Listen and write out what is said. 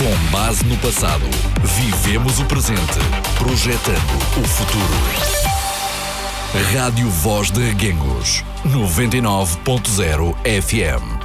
Com base no passado, vivemos o presente, projetando o futuro. Rádio Voz de Reguengos, 99.0 FM.